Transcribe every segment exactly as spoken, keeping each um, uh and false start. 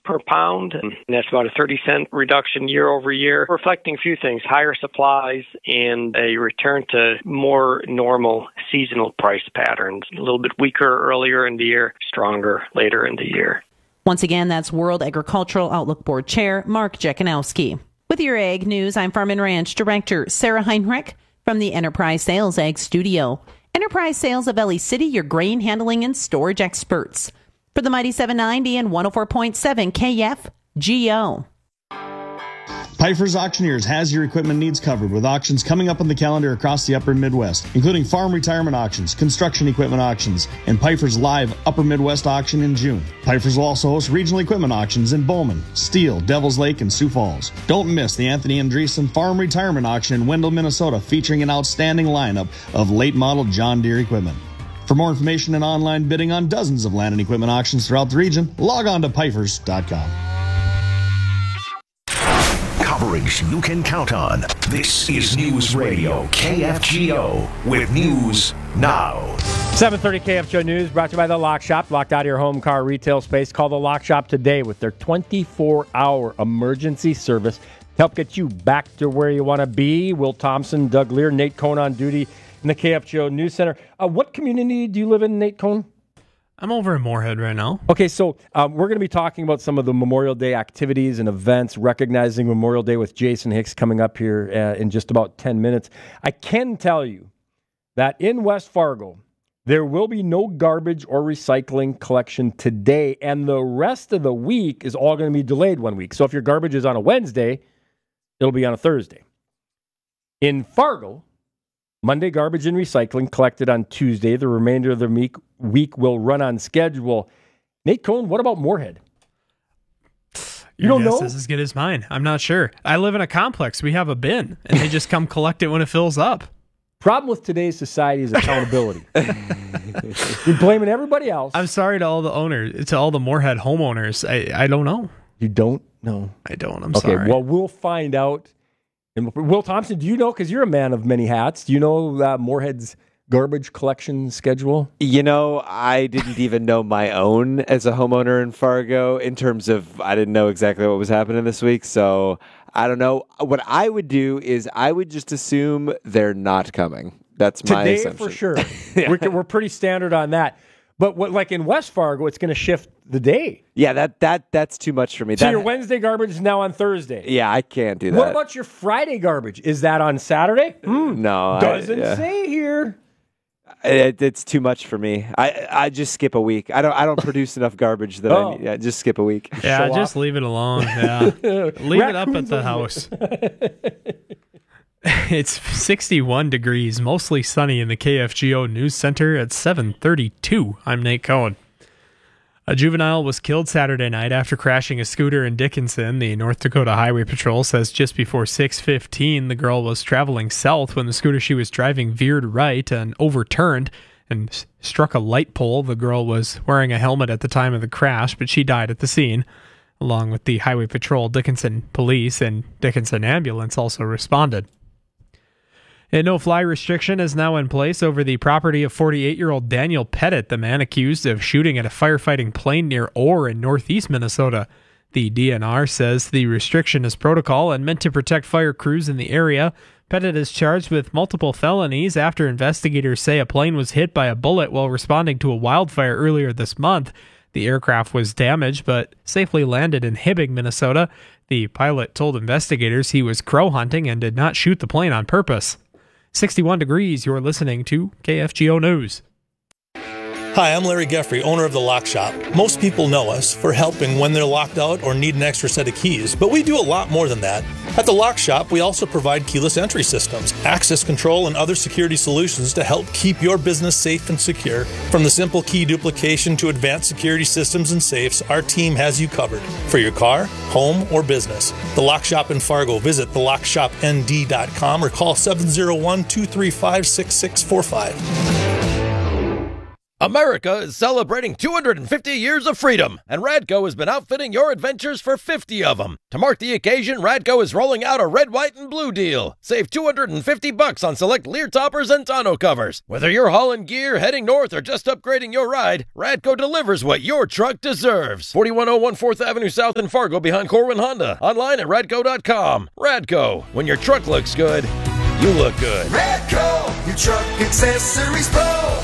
per pound, and that's about a thirty cent reduction year over year, reflecting a few things: higher supplies and a return to more normal seasonal price patterns. A little bit weaker earlier in the year, stronger later in the year. Once again, that's World Agricultural Outlook Board Chair Mark Jekanowski. With your Ag News, I'm Farm and Ranch Director Sarah Heinrich from the Enterprise Sales Ag Studio. Enterprise Sales of Valley City, your grain handling and storage experts. For the Mighty seven ninety and one oh four point seven K F G O. Pfeiffer's Auctioneers has your equipment needs covered with auctions coming up on the calendar across the upper Midwest, including farm retirement auctions, construction equipment auctions, and Pfeiffer's live upper Midwest auction in June. Pfeiffer's will also host regional equipment auctions in Bowman, Steele, Devils Lake, and Sioux Falls. Don't miss the Anthony Andreessen Farm Retirement Auction in Wendell, Minnesota, featuring an outstanding lineup of late model John Deere equipment. For more information and online bidding on dozens of land and equipment auctions throughout the region, log on to Pfeifers dot com. Coverage you can count on. This is News Radio K F G O with News Now. seven thirty K F G O News brought to you by The Lock Shop. Locked out of your home car retail space. Call The Lock Shop today with their twenty-four hour emergency service to help get you back to where you want to be. Will Thompson, Doug Lear, Nate Cohn on duty in the K F G O News Center. Uh, what community do you live in, Nate Cohn? I'm over in Moorhead right now. Okay, so um, we're going to be talking about some of the Memorial Day activities and events, recognizing Memorial Day with Jason Hicks coming up here uh, in just about ten minutes. I can tell you that in West Fargo, there will be no garbage or recycling collection today, and the rest of the week is all going to be delayed one week. So if your garbage is on a Wednesday, it'll be on a Thursday. In Fargo, Monday garbage and recycling collected on Tuesday. The remainder of the week, week will run on schedule. Nate Cohn, what about Moorhead? You Your don't guess know? is as good as mine. I'm not sure. I live in a complex. We have a bin, and they just come collect it when it fills up. Problem with today's society is accountability. You're blaming everybody else. I'm sorry to all the owners, to all the Moorhead homeowners. I, I don't know. You don't know? I don't. I'm okay, sorry. Well, we'll find out. And Will Thompson, do you know, because you're a man of many hats, do you know uh, Moorhead's garbage collection schedule? You know, I didn't even know my own as a homeowner in Fargo in terms of I didn't know exactly what was happening this week. So I don't know. What I would do is I would just assume they're not coming. That's my Today, assumption. for sure. Yeah. we're, we're pretty standard on that. But what, like in West Fargo, it's going to shift the day. Yeah, that that that's too much for me. So that, your Wednesday garbage is now on Thursday. Yeah, I can't do that. What about your Friday garbage? Is that on Saturday? Mm, no. Doesn't I, yeah. say here. It, it's too much for me. I I just skip a week. I don't I don't produce enough garbage that Oh. I yeah, just skip a week. Yeah, Show just off. leave it alone. Yeah, leave it up at the house. It's sixty-one degrees, mostly sunny in the K F G O News Center at seven thirty-two. I'm Nate Cohn. A juvenile was killed Saturday night after crashing a scooter in Dickinson. The North Dakota Highway Patrol says just before six fifteen, the girl was traveling south when the scooter she was driving veered right and overturned and s- struck a light pole. The girl was wearing a helmet at the time of the crash, but she died at the scene. Along with the Highway Patrol, Dickinson Police and Dickinson Ambulance also responded. A no-fly restriction is now in place over the property of forty-eight-year-old Daniel Pettit, the man accused of shooting at a firefighting plane near Orr in northeast Minnesota. The D N R says the restriction is protocol and meant to protect fire crews in the area. Pettit is charged with multiple felonies after investigators say a plane was hit by a bullet while responding to a wildfire earlier this month. The aircraft was damaged but safely landed in Hibbing, Minnesota. The pilot told investigators he was crow hunting and did not shoot the plane on purpose. sixty-one degrees, you're listening to K F G O News. Hi, I'm Larry Geffrey, owner of The Lock Shop. Most people know us for helping when they're locked out or need an extra set of keys, but we do a lot more than that. At The Lock Shop, we also provide keyless entry systems, access control, and other security solutions to help keep your business safe and secure. From the simple key duplication to advanced security systems and safes, our team has you covered for your car, home, or business. The Lock Shop in Fargo. Visit the lock shop n d dot com or call seven zero one, two three five, six six four five. America is celebrating two hundred fifty years of freedom, and Radco has been outfitting your adventures for fifty of them. To mark the occasion, Radco is rolling out a red, white, and blue deal. Save two hundred fifty bucks on select Lear toppers and tonneau covers. Whether you're hauling gear, heading north, or just upgrading your ride, Radco delivers what your truck deserves. forty-one oh one fourth Avenue South in Fargo behind Corwin Honda. Online at radco dot com. Radco, when your truck looks good, you look good. Radco, your truck accessories pro.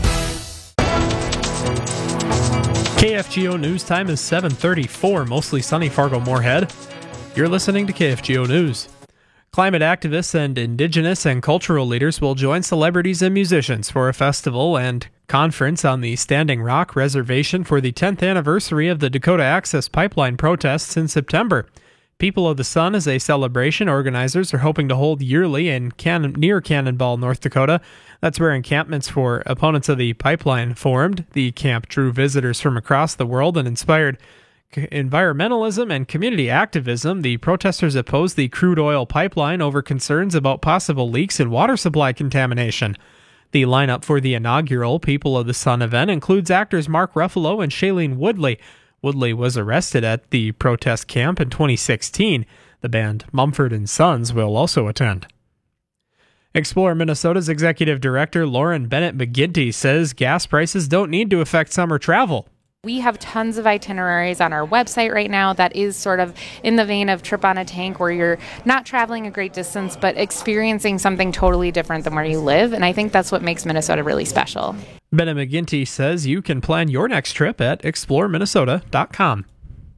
K F G O News time is seven thirty-four, mostly sunny Fargo-Moorhead. You're listening to K F G O News. Climate activists and indigenous and cultural leaders will join celebrities and musicians for a festival and conference on the Standing Rock Reservation for the tenth anniversary of the Dakota Access Pipeline protests in September. People of the Sun is a celebration organizers are hoping to hold yearly in Cannon, near Cannonball, North Dakota. That's where encampments for opponents of the pipeline formed. The camp drew visitors from across the world and inspired environmentalism and community activism. The protesters opposed the crude oil pipeline over concerns about possible leaks and water supply contamination. The lineup for the inaugural People of the Sun event includes actors Mark Ruffalo and Shailene Woodley. Woodley was arrested at the protest camp in twenty sixteen. The band Mumford and Sons will also attend. Explore Minnesota's executive director Lauren Bennett McGinty says gas prices don't need to affect summer travel. We have tons of itineraries on our website right now that is sort of in the vein of Trip on a Tank, where you're not traveling a great distance but experiencing something totally different than where you live, and I think that's what makes Minnesota really special. Bennett McGinty says you can plan your next trip at explore minnesota dot com.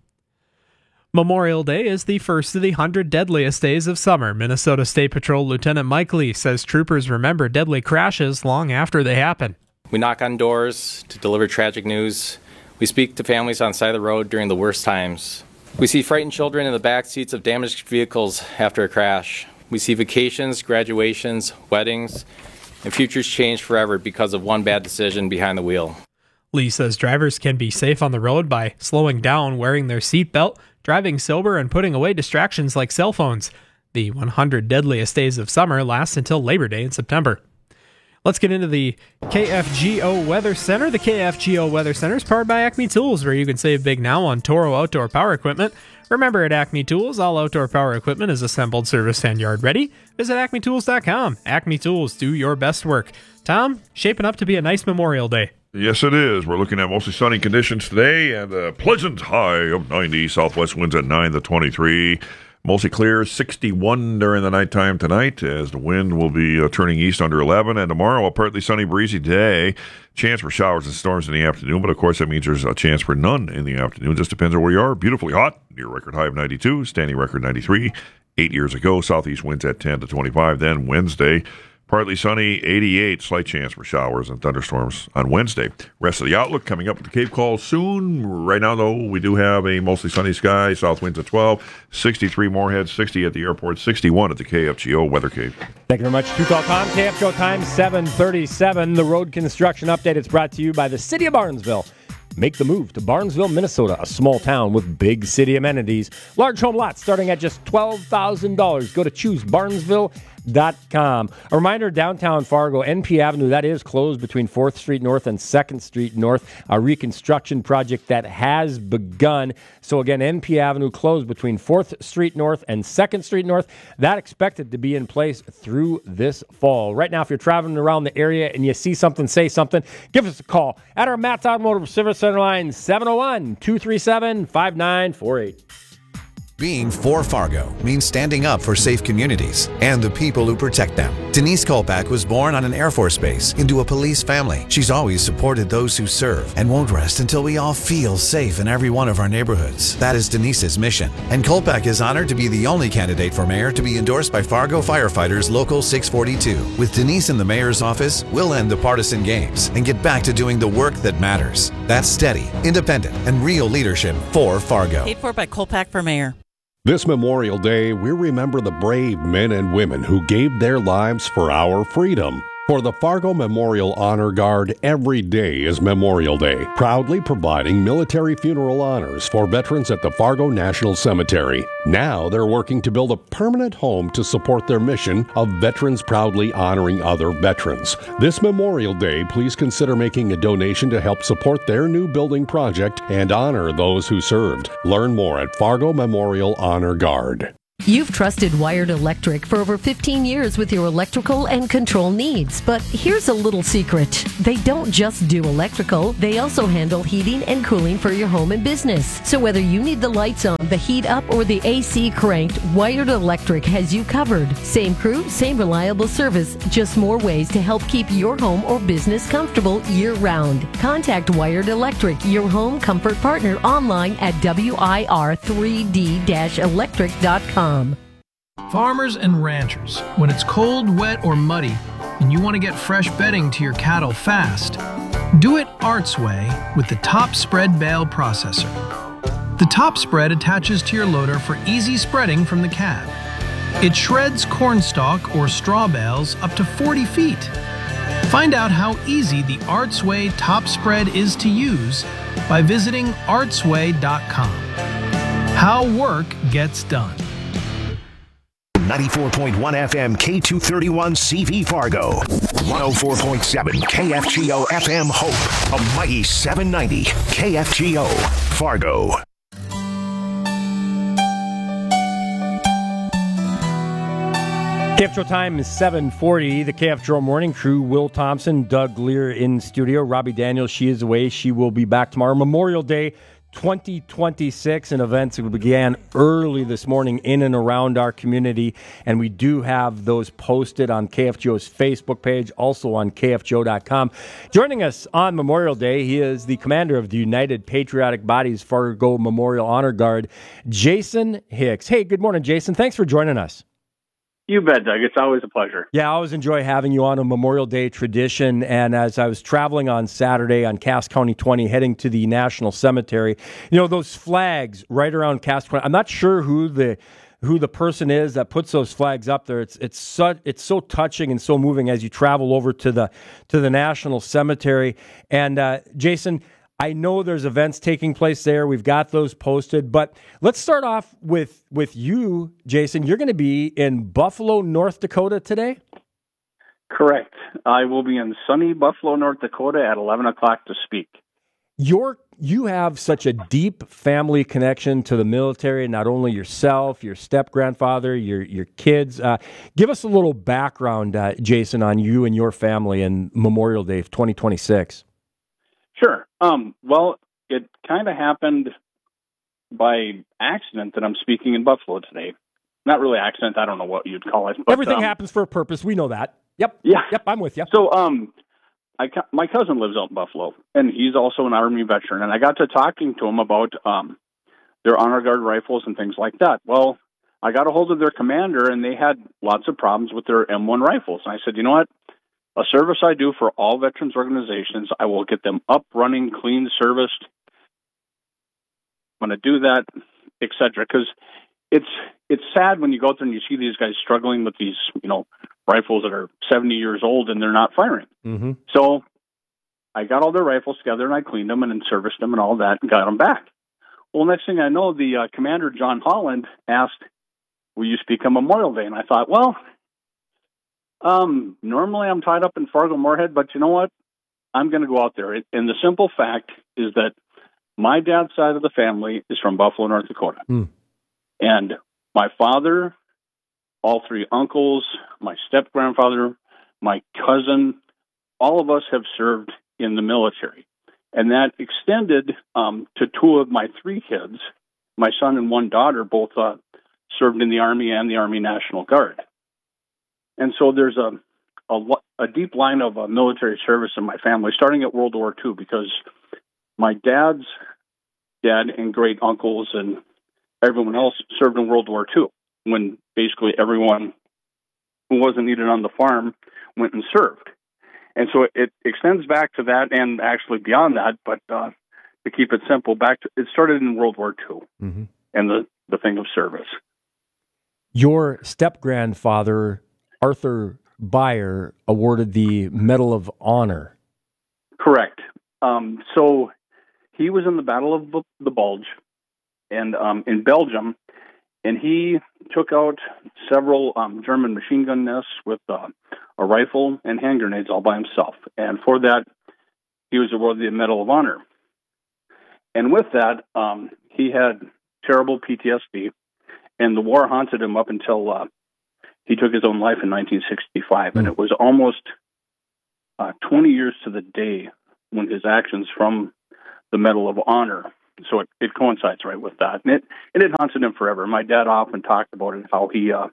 Memorial Day is the first of the one hundred deadliest days of summer. Minnesota State Patrol Lieutenant Mike Lee says troopers remember deadly crashes long after they happen. We knock on doors to deliver tragic news. We speak to families on the side of the road during the worst times. We see frightened children in the back seats of damaged vehicles after a crash. We see vacations, graduations, weddings, and futures change forever because of one bad decision behind the wheel. Lee says drivers can be safe on the road by slowing down, wearing their seatbelt, driving sober, and putting away distractions like cell phones. The one hundred deadliest days of summer last until Labor Day in September. Let's get into the K F G O Weather Center. The K F G O Weather Center is powered by Acme Tools, where you can save big now on Toro outdoor power equipment. Remember, at Acme Tools, all outdoor power equipment is assembled, serviced, and yard ready. Visit acme tools dot com. Acme Tools, do your best work. Tom, shaping up to be a nice Memorial Day. Yes, it is. We're looking at mostly sunny conditions today and a pleasant high of ninety. Southwest winds at nine to twenty-three. Mostly clear, sixty-one during the nighttime tonight, as the wind will be uh, turning east under eleven. And tomorrow, a partly sunny, breezy day. Chance for showers and storms in the afternoon, but of course that means there's a chance for none in the afternoon. Just depends on where you are. Beautifully hot, near record high of ninety-two, standing record ninety-three. Eight years ago, southeast winds at ten to twenty-five. Then Wednesday, partly sunny, eighty-eight. Slight chance for showers and thunderstorms on Wednesday. Rest of the outlook coming up with the Cape Call soon. Right now, though, we do have a mostly sunny sky. South winds at twelve, sixty-three Moorhead, sixty at the airport, sixty-one at the K F G O Weather Cape. Thank you very much. two call com, K F G O time, seven thirty-seven. The road construction update is brought to you by the City of Barnesville. Make the move to Barnesville, Minnesota, a small town with big city amenities. Large home lots starting at just twelve thousand dollars. Go to choose barnesville dot com. A reminder, downtown Fargo, N P Avenue, that is closed between fourth Street North and second Street North. A reconstruction project that has begun. So again, N P Avenue closed between fourth Street North and second Street North. That expected to be in place through this fall. Right now, if you're traveling around the area and you see something, say something, give us a call at our Matt's Automotive Service Center line, seven oh one, two three seven, five nine four eight. Being for Fargo means standing up for safe communities and the people who protect them. Denise Kolpak was born on an Air Force base into a police family. She's always supported those who serve and won't rest until we all feel safe in every one of our neighborhoods. That is Denise's mission. And Kolpak is honored to be the only candidate for mayor to be endorsed by Fargo Firefighters Local six forty-two. With Denise in the mayor's office, we'll end the partisan games and get back to doing the work that matters. That's steady, independent, and real leadership for Fargo. Paid for by Kolpak for mayor. This Memorial Day, we remember the brave men and women who gave their lives for our freedom. For the Fargo Memorial Honor Guard, every day is Memorial Day, proudly providing military funeral honors for veterans at the Fargo National Cemetery. Now they're working to build a permanent home to support their mission of veterans proudly honoring other veterans. This Memorial Day, please consider making a donation to help support their new building project and honor those who served. Learn more at Fargo Memorial Honor Guard. You've trusted Wired Electric for over fifteen years with your electrical and control needs. But here's a little secret. They don't just do electrical, they also handle heating and cooling for your home and business. So whether you need the lights on, the heat up, or the A C cranked, Wired Electric has you covered. Same crew, same reliable service, just more ways to help keep your home or business comfortable year-round. Contact Wired Electric, your home comfort partner, online at W I R three D electric dot com. Farmers and ranchers, when it's cold, wet, or muddy, and you want to get fresh bedding to your cattle fast, do it Art's way with the Top Spread Bale Processor. The Top Spread attaches to your loader for easy spreading from the cab. It shreds corn stalk or straw bales up to forty feet. Find out how easy the Art's Way Top Spread is to use by visiting arts way dot com. How work gets done. ninety-four point one F M K two thirty-one C V Fargo. one oh four point seven K F G O F M Hope. A mighty seven ninety K F G O Fargo. K F G O time is seven forty. The K F G O Morning Crew, Will Thompson, Doug Lear in studio. Robbie Daniels, she is away. She will be back tomorrow. Memorial Day twenty twenty-six, and events began early this morning in and around our community, and we do have those posted on K F G O's Facebook page, also on K F G O dot com. Joining us on Memorial Day, he is the commander of the United Patriotic Bodies Fargo Memorial Honor Guard, Jason Hicks. Hey, good morning, Jason. Thanks for joining us. You bet, Doug. It's always a pleasure. Yeah, I always enjoy having you on a Memorial Day tradition. And as I was traveling on Saturday on Cass County twenty, heading to the National Cemetery, you know, those flags right around Cass twenty, I'm not sure who the who the person is that puts those flags up there. It's it's so, it's so touching and so moving as you travel over to the to the National Cemetery. And uh, Jason, I know there's events taking place there. We've got those posted, but let's start off with, with you, Jason. You're going to be in Buffalo, North Dakota today? Correct. I will be in sunny Buffalo, North Dakota at eleven o'clock to speak. You're, you have such a deep family connection to the military, not only yourself, your step-grandfather, your, your kids. Uh, give us a little background, uh, Jason, on you and your family and Memorial Day of twenty twenty-six. Sure. Um, well, it kind of happened by accident that I'm speaking in Buffalo today. Not really accident. I don't know what you'd call it. But, Everything um, happens for a purpose. We know that. Yep. Yeah. Yep. I'm with you. So, um, I, my cousin lives out in Buffalo, and he's also an Army veteran. And I got to talking to him about um, their Honor Guard rifles and things like that. Well, I got a hold of their commander, and they had lots of problems with their M one rifles. And I said, you know what? A service I do for all veterans organizations, I will get them up, running, clean, serviced. I'm going to do that, et cetera. Because it's it's sad when you go out there and you see these guys struggling with these, you know, rifles that are seventy years old and they're not firing. Mm-hmm. So I got all their rifles together and I cleaned them and then serviced them and all that and got them back. Well, next thing I know, the uh, commander, John Holland, asked, will you speak on Memorial Day? And I thought, well, Um, normally I'm tied up in Fargo-Moorhead, but you know what? I'm going to go out there. And the simple fact is that my dad's side of the family is from Buffalo, North Dakota. Mm. And my father, all three uncles, my step-grandfather, my cousin, all of us have served in the military. And that extended um, to two of my three kids. My son and one daughter both uh, served in the Army and the Army National Guard. And so there's a a, a deep line of uh, military service in my family, starting at World War Two, because my dad's dad and great uncles and everyone else served in World War Two, when basically everyone who wasn't needed on the farm went and served. And so it extends back to that and actually beyond that, but uh, to keep it simple, back to, it started in World War Two mm-hmm. and the, the thing of service. Your step-grandfather, Arthur Beyer awarded the Medal of Honor. Correct. Um, so he was in the Battle of the, the Bulge and um, in Belgium, and he took out several um, German machine gun nests with uh, a rifle and hand grenades all by himself. And for that, he was awarded the Medal of Honor. And with that, um, he had terrible P T S D, and the war haunted him up until uh, he took his own life in nineteen sixty-five. Mm. And it was almost uh, twenty years to the day when his actions from the Medal of Honor. So it, it coincides right with that. And it, and it haunted him forever. My dad often talked about it, how he, uh,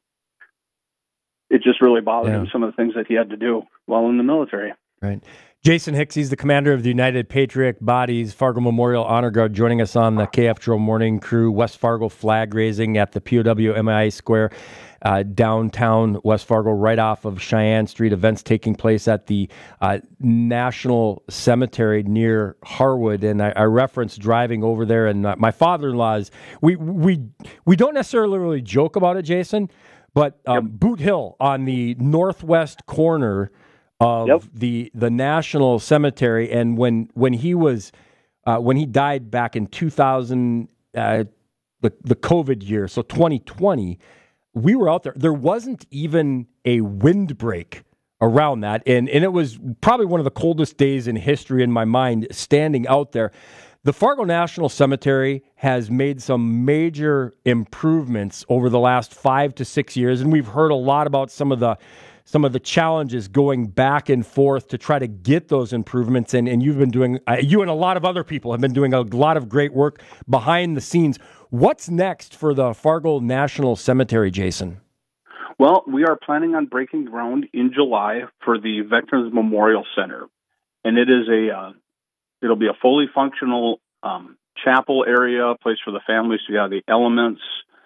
it just really bothered yeah. him, some of the things that he had to do while in the military. Right. Jason Hicks, he's the commander of the United Patriot Bodies Fargo Memorial Honor Guard, joining us on the K F G O Morning Crew. West Fargo flag raising at the P O W M I A Square, uh, downtown West Fargo, right off of Cheyenne Street. Events taking place at the uh, National Cemetery near Harwood, and I, I referenced driving over there. And uh, my father-in-law's, we we we don't necessarily really joke about it, Jason, but um, yep. Boot Hill on the northwest corner of yep. the the National Cemetery, and when when he was uh, when he died back in two thousand, uh, the the COVID year, so twenty twenty, we were out there. There wasn't even a windbreak around that, and and it was probably one of the coldest days in history in my mind. Standing out there, the Fargo National Cemetery has made some major improvements over the last five to six years, and we've heard a lot about some of the. some of the challenges going back and forth to try to get those improvements. And, and you've been doing, uh, you and a lot of other people have been doing a lot of great work behind the scenes. What's next for the Fargo National Cemetery, Jason? Well, we are planning on breaking ground in July for the Veterans Memorial Center. And it is a, uh, it'll be a fully functional um, chapel area, a place for the families to have the elements,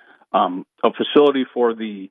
um, a facility for the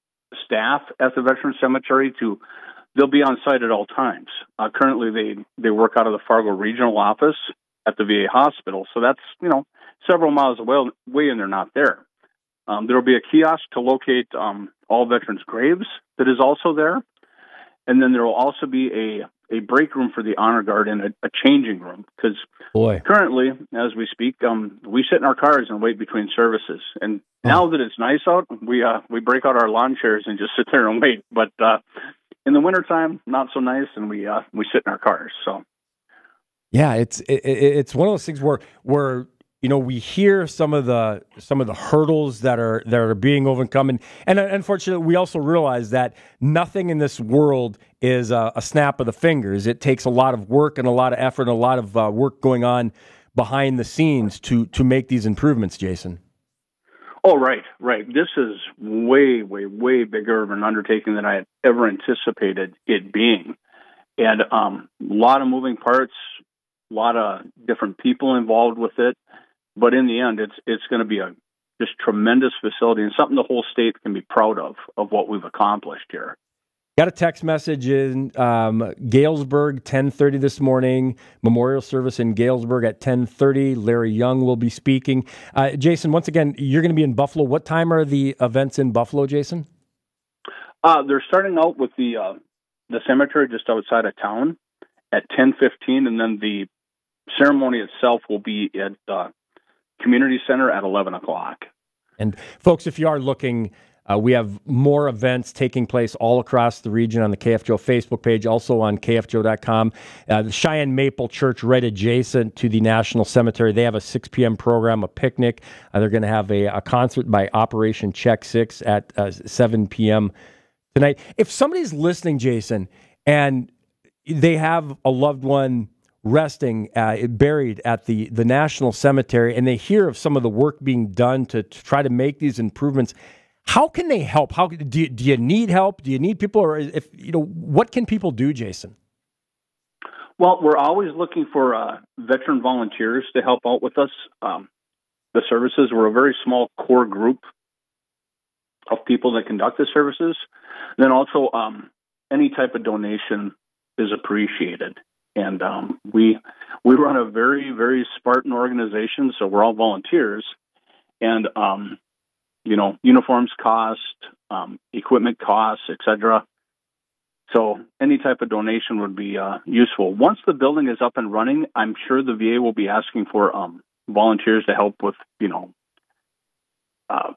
staff at the Veterans Cemetery to, they'll be on site at all times. Uh, currently, they, they work out of the Fargo Regional Office at the V A hospital. So that's, you know, several miles away, away and they're not there. Um, there will be a kiosk to locate um, all veterans' graves that is also there. And then there will also be a, a break room for the honor guard and a, a changing room. Because currently, as we speak, um, we sit in our cars and wait between services. And oh. now that it's nice out, we uh, we break out our lawn chairs and just sit there and wait. But uh, in the wintertime, not so nice, and we uh, we sit in our cars. So, yeah, it's it, it's one of those things where where. You know, we hear some of the some of the hurdles that are that are being overcome, and, and unfortunately, we also realize that nothing in this world is a, a snap of the fingers. It takes a lot of work and a lot of effort and a lot of uh, work going on behind the scenes to to make these improvements, Jason. Oh, right, right. This is way, way, way bigger of an undertaking than I had ever anticipated it being, and um, a lot of moving parts, a lot of different people involved with it. But in the end, it's it's going to be a just tremendous facility and something the whole state can be proud of, of what we've accomplished here. Got a text message in um, Galesburg, ten thirty this morning. Memorial service in Galesburg at ten thirty. Larry Young will be speaking. Uh, Jason, once again, you're going to be in Buffalo. What time are the events in Buffalo, Jason? Uh, they're starting out with the uh, the cemetery just outside of town at ten fifteen, and then the ceremony itself will be at uh, Community Center at eleven o'clock. And folks, if you are looking, uh, we have more events taking place all across the region on the K F G O Facebook page, also on K F G O dot com. Uh, the Cheyenne Maple Church, right adjacent to the National Cemetery, they have a six p.m. program, a picnic. Uh, they're going to have a, a concert by Operation Check Six at uh, seven p.m. tonight. If somebody's listening, Jason, and they have a loved one resting, uh, buried at the, the National Cemetery, and they hear of some of the work being done to, to try to make these improvements, how can they help? How do you, do you need help? Do you need people, or if you know, what can people do, Jason? Well, we're always looking for uh, veteran volunteers to help out with us. Um, the services, we're a very small core group of people that conduct the services. And then also, um, any type of donation is appreciated. And um, we we run a very, very Spartan organization, so we're all volunteers. And, um, you know, uniforms cost, um, equipment costs, et cetera. So any type of donation would be uh, useful. Once the building is up and running, I'm sure the V A will be asking for um, volunteers to help with, you know, uh,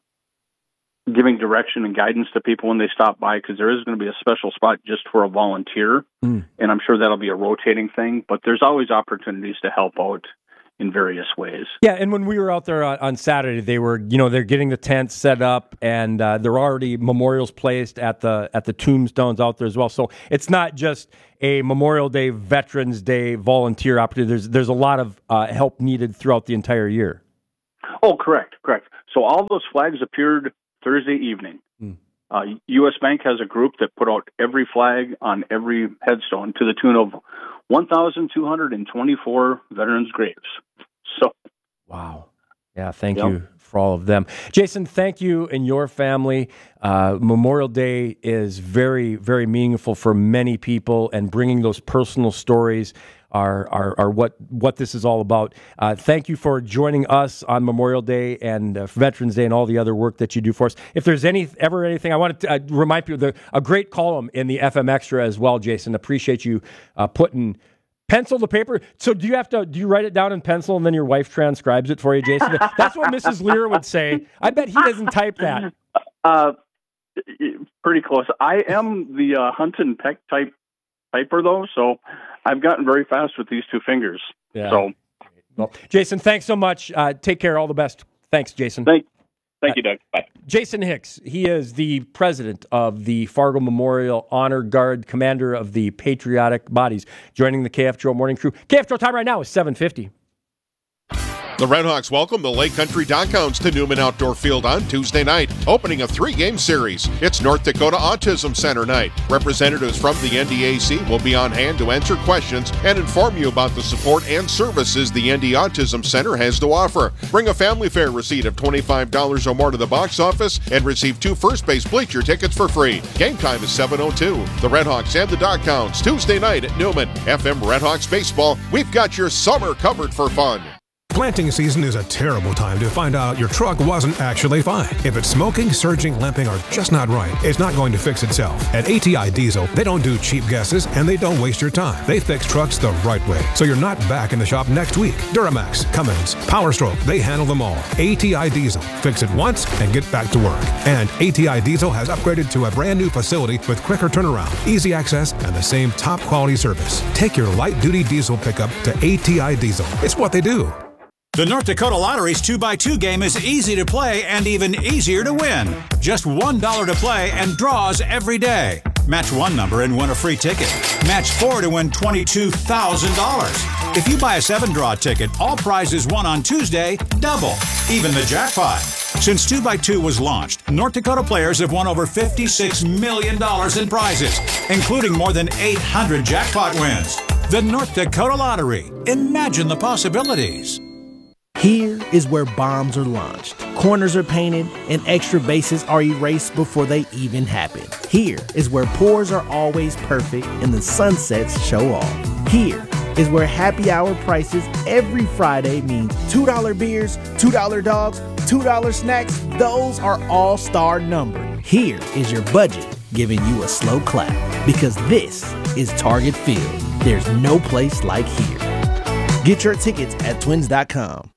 giving direction and guidance to people when they stop by, because there is going to be a special spot just for a volunteer, mm. and I'm sure that'll be a rotating thing. But there's always opportunities to help out in various ways. Yeah, and when we were out there on, on Saturday, they were, you know, they're getting the tents set up, and uh, there are already memorials placed at the at the tombstones out there as well. So it's not just a Memorial Day, Veterans Day volunteer opportunity. There's there's a lot of uh, help needed throughout the entire year. Oh, correct, correct. So all those flags appeared Thursday evening. Mm. Uh, U S Bank has a group that put out every flag on every headstone to the tune of one thousand two hundred twenty-four veterans' graves. So, wow. Yeah, thank yep. you for all of them. Jason, thank you and your family. Uh, Memorial Day is very, very meaningful for many people, and bringing those personal stories are are, are what, what this is all about. Uh, thank you for joining us on Memorial Day and uh, Veterans Day and all the other work that you do for us. If there's any ever anything, I want to uh, remind people, there a great column in the F M Extra as well, Jason. Appreciate you uh, putting pencil to paper. So do you have to, do you write it down in pencil and then your wife transcribes it for you, Jason? That's what Missus Lear would say. I bet he doesn't type that. Uh, pretty close. I am the uh, Hunt and Peck type typer, though, so I've gotten very fast with these two fingers. Yeah. So, well, Jason, thanks so much. Uh, take care. All the best. Thanks, Jason. Thank, thank you, Doug. Bye. Jason Hicks. He is the president of the Fargo Memorial Honor Guard, commander of the Patriotic Bodies, joining the K F G O Morning Crew. K F G O time right now is seven fifty. The Redhawks welcome the Lake Country Doghounds to Newman Outdoor Field on Tuesday night, opening a three-game series. It's North Dakota Autism Center night. Representatives from the N D A C will be on hand to answer questions and inform you about the support and services the N D Autism Center has to offer. Bring a family fare receipt of twenty-five dollars or more to the box office and receive two first base bleacher tickets for free. Game time is seven oh two. The Redhawks and the Doghounds, Tuesday night at Newman. F M Redhawks Baseball, we've got your summer covered for fun. Planting season is a terrible time to find out your truck wasn't actually fine. If it's smoking, surging, limping, or just not right, it's not going to fix itself. At A T I Diesel, they don't do cheap guesses and they don't waste your time. They fix trucks the right way, so you're not back in the shop next week. Duramax, Cummins, Power Stroke, they handle them all. A T I Diesel. Fix it once and get back to work. And A T I Diesel has upgraded to a brand new facility with quicker turnaround, easy access, and the same top quality service. Take your light duty diesel pickup to A T I Diesel. It's what they do. The North Dakota Lottery's two by two game is easy to play and even easier to win. Just one dollar to play and draws every day. Match one number and win a free ticket. Match four to win twenty-two thousand dollars. If you buy a seven-draw ticket, all prizes won on Tuesday double, even the jackpot. Since two by two was launched, North Dakota players have won over fifty-six million dollars in prizes, including more than eight hundred jackpot wins. The North Dakota Lottery. Imagine the possibilities. Here is where bombs are launched, corners are painted, and extra bases are erased before they even happen. Here is where pours are always perfect and the sunsets show off. Here is where happy hour prices every Friday means two dollar beers, two dollar dogs, two dollar snacks. Those are all-star numbered. Here is your budget giving you a slow clap, because this is Target Field. There's no place like here. Get your tickets at twins dot com.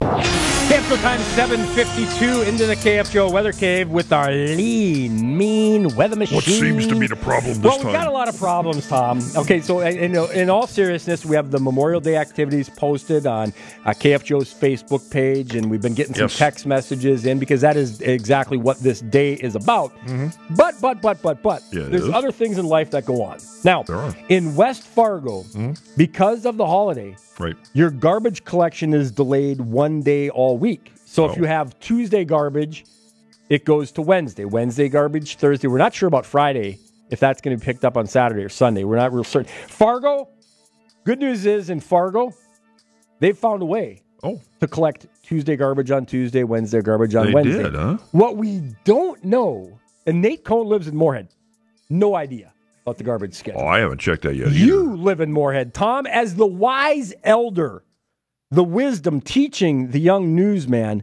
K F G O time seven fifty-two into the K F G O Weather Cave with our lean, mean weather machine. What seems to be the problem this well, time? Well, we've got a lot of problems, Tom. Okay, so in, in all seriousness, we have the Memorial Day activities posted on uh, K F G O's Facebook page, and we've been getting some yes. text messages in because that is exactly what this day is about. Mm-hmm. But, but, but, but, but, yeah, there's is. other things in life that go on. Now, in West Fargo, mm-hmm. because of the holiday, right. your garbage collection is delayed one day all week. So if Oh. you have Tuesday garbage, it goes to Wednesday. Wednesday garbage, Thursday. We're not sure about Friday, if that's going to be picked up on Saturday or Sunday. We're not real certain. Fargo, good news is in Fargo, they've found a way oh. to collect Tuesday garbage on Tuesday, Wednesday garbage on They Wednesday. did, huh? What we don't know, and Nate Cohn lives in Moorhead, no idea about the garbage schedule. Oh, I haven't checked that yet either. You live in Moorhead. Tom, as the wise elder, the wisdom teaching the young newsman,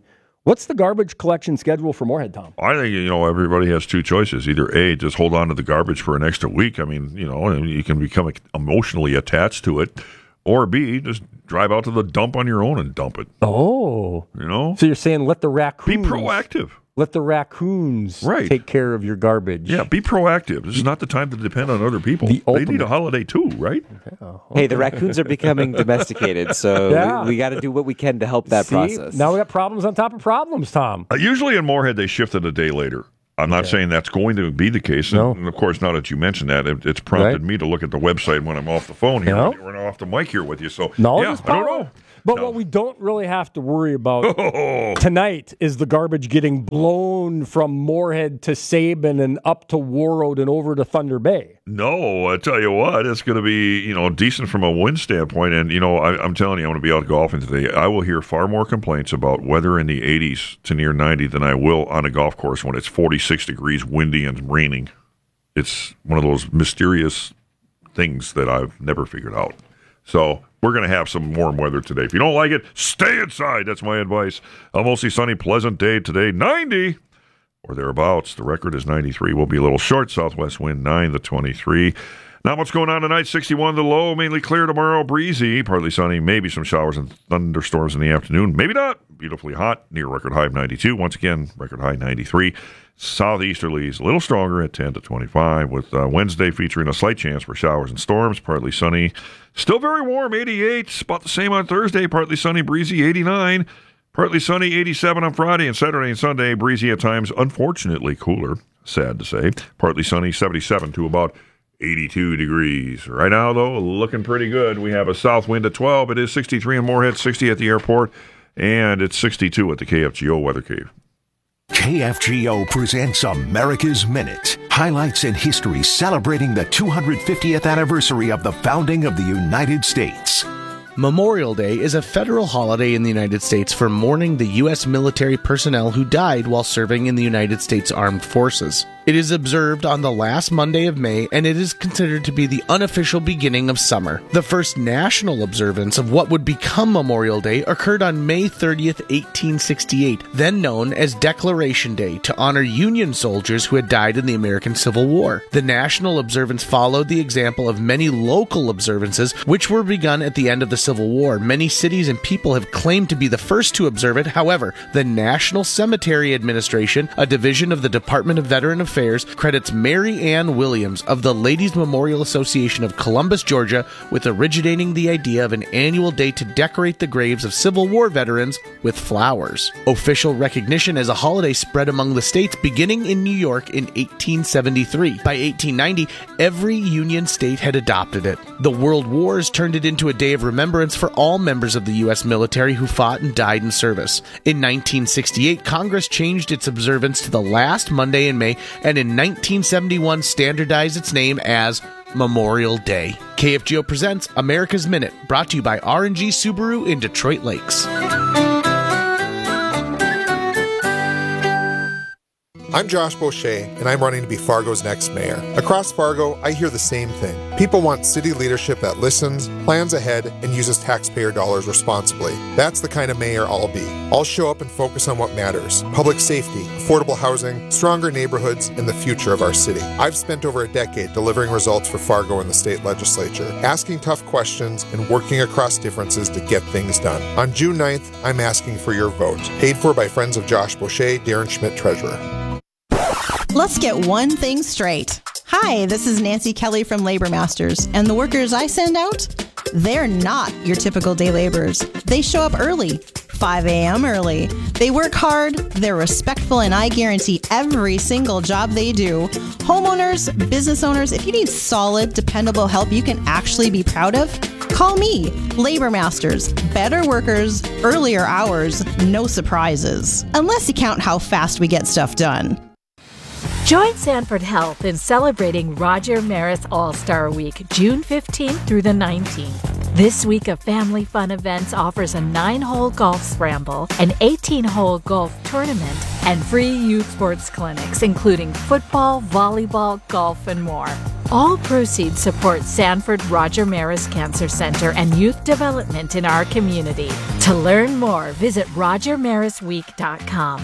What's the garbage collection schedule for Moorhead, Tom? I think, you know, everybody has two choices. Either A, just hold on to the garbage for an extra week. I mean, you know, you can become emotionally attached to it. Or B, just drive out to the dump on your own and dump it. Oh. You know? So you're saying let the raccoons... Be proactive. Let the raccoons right. take care of your garbage. Yeah, be proactive. This is not the time to depend on other people. The they need a holiday too, right? Okay. Hey, the raccoons are becoming domesticated, so Yeah. we, we got to do what we can to help that See? process. Now we got problems on top of problems, Tom. Uh, usually in Moorhead, they shifted a day later. I'm not Okay. saying that's going to be the case. No. And of course, now that you mentioned that, it, it's prompted Right. me to look at the website when I'm off the phone here. No. We're off the mic here with you. So, Knowledge yeah, is I don't power. know. But No. what we don't really have to worry about tonight is the garbage getting blown from Moorhead to Sabin and up to Warroad and over to Thunder Bay. No, I tell you what, it's going to be, you know, decent from a wind standpoint. And, you know, I, I'm telling you, I'm going to be out golfing today. I will hear far more complaints about weather in the eighties to near ninety than I will on a golf course when it's forty-six degrees, windy, and raining. It's one of those mysterious things that I've never figured out. So we're going to have some warm weather today. If you don't like it, stay inside. That's my advice. A mostly sunny, pleasant day today. ninety or thereabouts. The record is ninety-three. We'll be a little short. Southwest wind nine to twenty-three. Not much going on tonight. sixty-one the low. Mainly clear tomorrow. Breezy. Partly sunny. Maybe some showers and thunderstorms in the afternoon. Maybe not. Beautifully hot. Near record high of ninety-two. Once again, record high ninety-three. Southeasterlies a little stronger at ten to twenty-five, with uh, Wednesday featuring a slight chance for showers and storms, partly sunny. Still very warm, eighty-eight. About the same on Thursday, partly sunny, breezy, eighty-nine. Partly sunny, eighty-seven on Friday, and Saturday and Sunday, breezy at times, unfortunately cooler, sad to say. Partly sunny, seventy-seven to about eighty-two degrees. Right now, though, looking pretty good. We have a south wind at twelve. It is sixty-three in Moorhead, sixty at the airport, and it's sixty-two at the K F G O Weather Cave. K F G O presents America's Minute. Highlights in history celebrating the two hundred fiftieth anniversary of the founding of the United States. Memorial Day is a federal holiday in the United States for mourning the U S military personnel who died while serving in the United States Armed Forces. It is observed on the last Monday of May, and it is considered to be the unofficial beginning of summer. The first national observance of what would become Memorial Day occurred on May thirtieth, eighteen sixty-eight, then known as Declaration Day, to honor Union soldiers who had died in the American Civil War. The national observance followed the example of many local observances, which were begun at the end of the Civil War. Many cities and people have claimed to be the first to observe it. However, the National Cemetery Administration, a division of the Department of Veteran Affairs, credits Mary Ann Williams of the Ladies Memorial Association of Columbus, Georgia, with originating the idea of an annual day to decorate the graves of Civil War veterans with flowers. Official recognition as a holiday spread among the states, beginning in New York in eighteen seventy-three. By eighteen ninety, every Union state had adopted it. The World Wars turned it into a day of remembrance for all members of the U S military who fought and died in service. In nineteen sixty-eight, Congress changed its observance to the last Monday in May, and in nineteen seventy-one standardized its name as Memorial Day. K F G O presents America's Minute, brought to you by R and G Subaru in Detroit Lakes. I'm Josh Beauchesne, and I'm running to be Fargo's next mayor. Across Fargo, I hear the same thing. People want city leadership that listens, plans ahead, and uses taxpayer dollars responsibly. That's the kind of mayor I'll be. I'll show up and focus on what matters: public safety, affordable housing, stronger neighborhoods, and the future of our city. I've spent over a decade delivering results for Fargo in the state legislature, asking tough questions and working across differences to get things done. On June ninth, I'm asking for your vote. Paid for by Friends of Josh Beauchesne, Darren Schmidt, Treasurer. Let's get one thing straight. Hi, this is Nancy Kelly from Labor Masters, and the workers I send out, they're not your typical day laborers. They show up early, five a.m. early. They work hard, they're respectful, and I guarantee every single job they do. Homeowners, business owners, if you need solid, dependable help you can actually be proud of, call me. Labor Masters. Better workers, earlier hours, no surprises. Unless you count how fast we get stuff done. Join Sanford Health in celebrating Roger Maris All-Star Week, June fifteenth through the nineteenth. This week of family fun events offers a nine-hole golf scramble, an eighteen-hole golf tournament, and free youth sports clinics, including football, volleyball, golf, and more. All proceeds support Sanford Roger Maris Cancer Center and youth development in our community. To learn more, visit roger maris week dot com.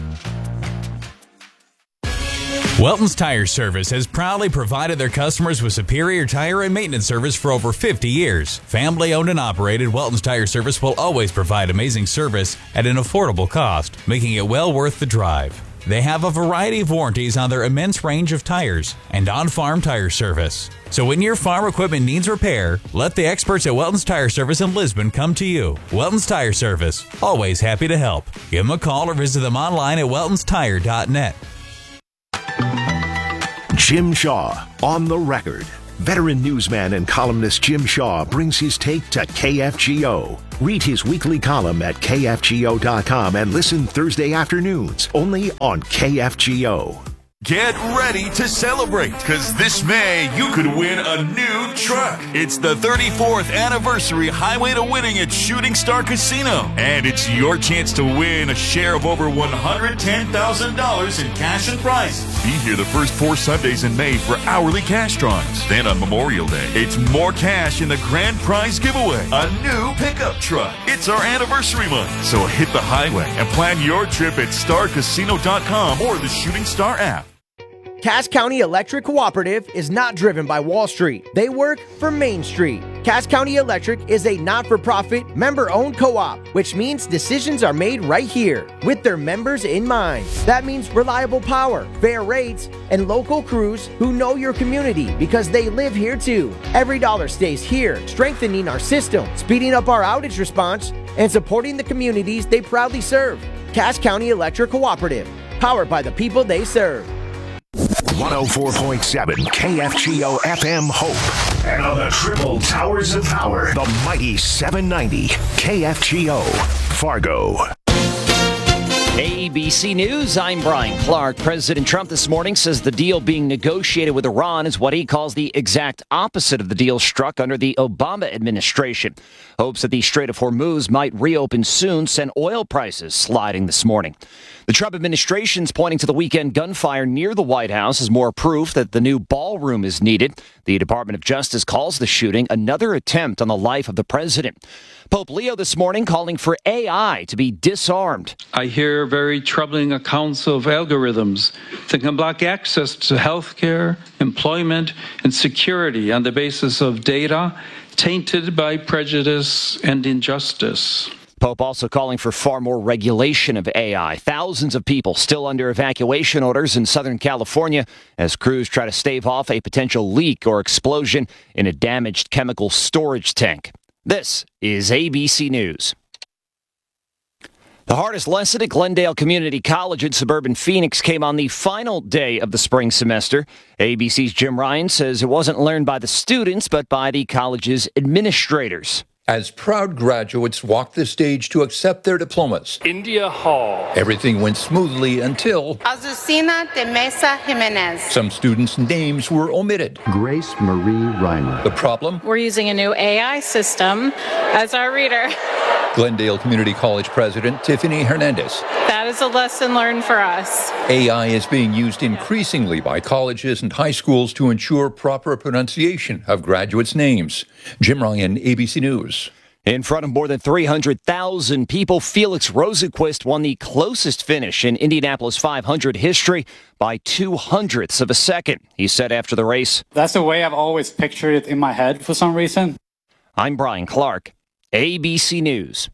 Welton's Tire Service has proudly provided their customers with superior tire and maintenance service for over fifty years. Family owned and operated, Welton's Tire Service will always provide amazing service at an affordable cost, making it well worth the drive. They have a variety of warranties on their immense range of tires and on-farm tire service. So when your farm equipment needs repair, let the experts at Welton's Tire Service in Lisbon come to you. Welton's Tire Service, always happy to help. Give them a call or visit them online at weltons tire dot net. Jim Shaw on the record. Veteran newsman and columnist Jim Shaw brings his take to K F G O. Read his weekly column at K F G O dot com and listen Thursday afternoons only on K F G O. Get ready to celebrate, because this May you could win a new truck. It's the thirty-fourth anniversary Highway to Winning at Shooting Star Casino, and it's your chance to win a share of over one hundred ten thousand dollars in cash and prizes. Be here the first four Sundays in May for hourly cash drawings. Then on Memorial Day, it's more cash in the grand prize giveaway, a new pickup truck. It's our anniversary month, so hit the highway and plan your trip at star casino dot com or the Shooting Star app. Cass County Electric Cooperative is not driven by Wall Street. They work for Main Street. Cass County Electric is a not-for-profit, member-owned co-op, which means decisions are made right here with their members in mind. That means reliable power, fair rates, and local crews who know your community because they live here too. Every dollar stays here, strengthening our system, speeding up our outage response, and supporting the communities they proudly serve. Cass County Electric Cooperative, powered by the people they serve. one oh four point seven K F G O F M Hope. And on the triple towers of power, the mighty seven ninety K F G O Fargo. A B C News, I'm Brian Clark. President Trump this morning says the deal being negotiated with Iran is what he calls the exact opposite of the deal struck under the Obama administration. Hopes that the Strait of Hormuz might reopen soon sent oil prices sliding this morning. The Trump administration's pointing to the weekend gunfire near the White House as more proof that the new ballroom is needed. The Department of Justice calls the shooting another attempt on the life of the president. Pope Leo this morning calling for A I to be disarmed. I hear very troubling accounts of algorithms that can block access to health care, employment, and security on the basis of data tainted by prejudice and injustice. Pope also calling for far more regulation of A I. Thousands of people still under evacuation orders in Southern California as crews try to stave off a potential leak or explosion in a damaged chemical storage tank. This is A B C News. The hardest lesson at Glendale Community College in suburban Phoenix came on the final day of the spring semester. A B C's Jim Ryan says it wasn't learned by the students, but by the college's administrators. As proud graduates walked the stage to accept their diplomas, India Hall. Everything went smoothly until Azucena de Mesa Jimenez. Some students' names were omitted. Grace Marie Reimer. The problem? We're using a new A I system as our reader. Glendale Community College President Tiffany Hernandez. That is a lesson learned for us. A I is being used increasingly by colleges and high schools to ensure proper pronunciation of graduates' names. Jim Ryan, A B C News. In front of more than three hundred thousand people, Felix Rosenqvist won the closest finish in Indianapolis five hundred history by two hundredths of a second. He said after the race, "That's the way I've always pictured it in my head for some reason." I'm Brian Clark, A B C News.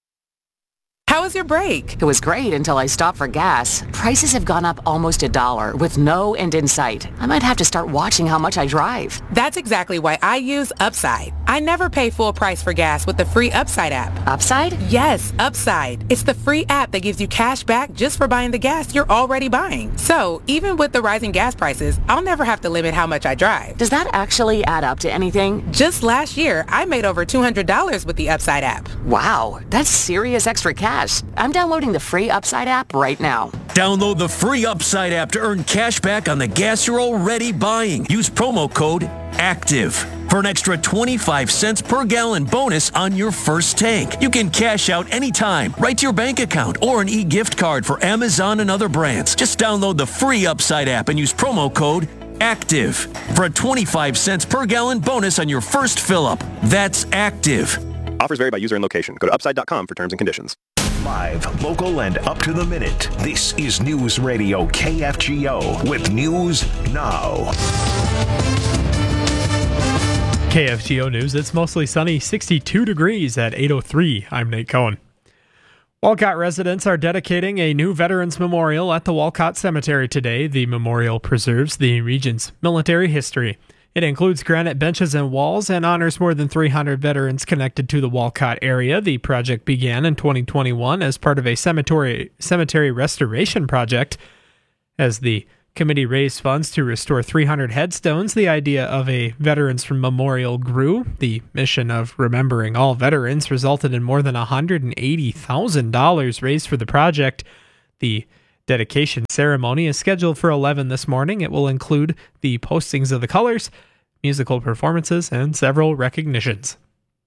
How was your break? It was great until I stopped for gas. Prices have gone up almost a dollar with no end in sight. I might have to start watching how much I drive. That's exactly why I use Upside. I never pay full price for gas with the free Upside app. Upside? Yes, Upside. It's the free app that gives you cash back just for buying the gas you're already buying. So even with the rising gas prices, I'll never have to limit how much I drive. Does that actually add up to anything? Just last year, I made over two hundred dollars with the Upside app. Wow, that's serious extra cash. I'm downloading the free Upside app right now. Download the free Upside app to earn cash back on the gas you're already buying. Use promo code ACTIVE for an extra twenty-five cents per gallon bonus on your first tank. You can cash out anytime, right to your bank account, or an e-gift card for Amazon and other brands. Just download the free Upside app and use promo code Active, for a twenty-five cents per gallon bonus on your first fill-up. That's Active. Offers vary by user and location. Go to upside dot com for terms and conditions. Live, local, and up to the minute. This is News Radio K F G O with News Now. K F G O News. It's mostly sunny, sixty-two degrees at eight oh three. I'm Nate Cohen. Walcott residents are dedicating a new Veterans Memorial at the Walcott Cemetery today. The memorial preserves the region's military history. It includes granite benches and walls and honors more than three hundred veterans connected to the Walcott area. The project began in twenty twenty-one as part of a cemetery cemetery restoration project. As the committee raised funds to restore three hundred headstones, the idea of a Veterans Memorial grew. The mission of remembering all veterans resulted in more than one hundred eighty thousand dollars raised for the project. The dedication ceremony is scheduled for eleven this morning. It will include the postings of the colors, musical performances, and several recognitions.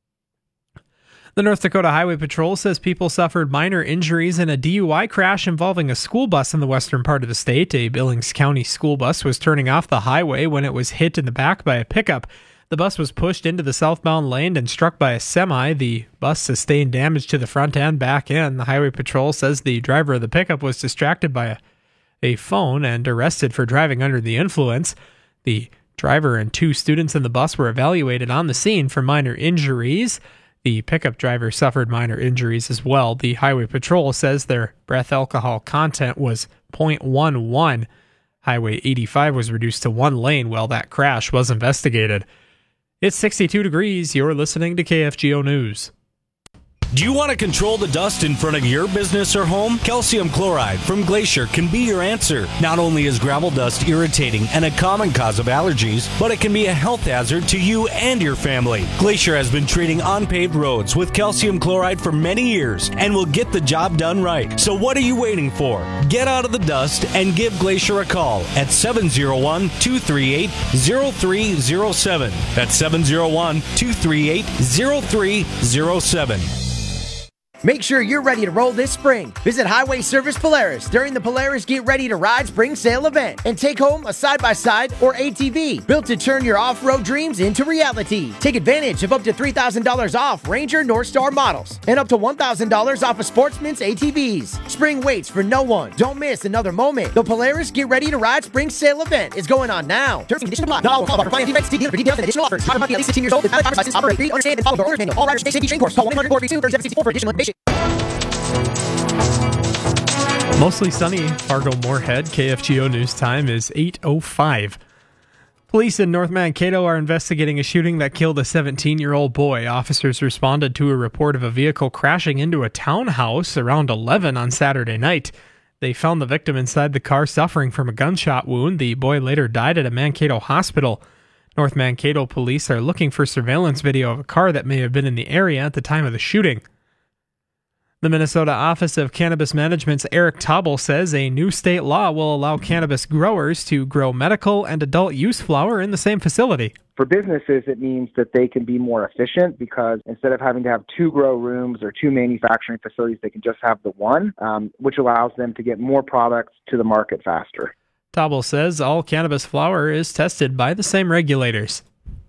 The North Dakota Highway Patrol says people suffered minor injuries in a D U I crash involving a school bus in the western part of the state. A Billings County school bus was turning off the highway when it was hit in the back by a pickup. The bus was pushed into the southbound lane and struck by a semi. The bus sustained damage to the front and back end. The Highway Patrol says the driver of the pickup was distracted by a, a phone and arrested for driving under the influence. The driver and two students in the bus were evaluated on the scene for minor injuries. The pickup driver suffered minor injuries as well. The Highway Patrol says their breath alcohol content was zero point one one. Highway eighty-five was reduced to one lane while that crash was investigated. It's sixty-two degrees. You're listening to K F G O News. Do you want to control the dust in front of your business or home? Calcium chloride from Glacier can be your answer. Not only is gravel dust irritating and a common cause of allergies, but it can be a health hazard to you and your family. Glacier has been treating unpaved roads with calcium chloride for many years and will get the job done right. So what are you waiting for? Get out of the dust and give Glacier a call at seven oh one, two three eight, oh three oh seven. That's seven oh one, two three eight, oh three oh seven. Make sure you're ready to roll this spring. Visit Highway Service Polaris during the Polaris Get Ready to Ride Spring Sale event and take home a side-by-side or A T V built to turn your off-road dreams into reality. Take advantage of up to three thousand dollars off Ranger Northstar models and up to one thousand dollars off of Sportsman's A T Vs. Spring waits for no one. Don't miss another moment. The Polaris Get Ready to Ride Spring Sale event is going on now. Terms and conditions apply. Not all will qualify for finance defects. See dealer for details and additional offers. Driver must be at least sixteen years old with valid driver's license. Operate, read, understand, and follow the owner's manual. All riders stay safety train course. Call one eight hundred four three two three seven six four for additional information. Mostly sunny, Fargo-Moorhead. K F G O News time is eight oh five. Police in North Mankato are investigating a shooting that killed a seventeen-year-old boy. Officers responded to a report of a vehicle crashing into a townhouse around eleven on Saturday night. They found the victim inside the car suffering from a gunshot wound. The boy later died at a Mankato hospital. North Mankato police are looking for surveillance video of a car that may have been in the area at the time of the shooting. The Minnesota Office of Cannabis Management's Eric Tobel says a new state law will allow cannabis growers to grow medical and adult use flower in the same facility. For businesses, it means that they can be more efficient because instead of having to have two grow rooms or two manufacturing facilities, they can just have the one, um, which allows them to get more products to the market faster. Tobel says all cannabis flower is tested by the same regulators.